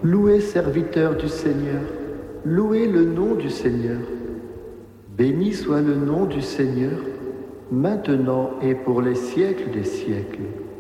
Louez, serviteur du Seigneur, louez le nom du Seigneur. Béni soit le nom du Seigneur, maintenant et pour les siècles des siècles.